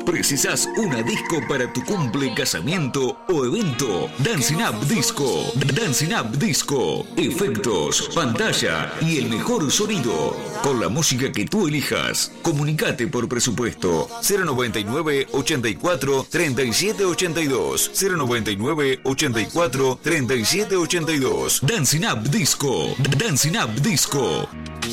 ¿Precisás una disco para tu cumple, casamiento o evento? Dancing Up Disco. Dancing Up Disco. Efectos, pantalla y el mejor sonido. Con la música que tú elijas. Comunicate por presupuesto. 099 84 37 82. 099 84 37 82. Dancing Up Disco. Dancing Up Disco.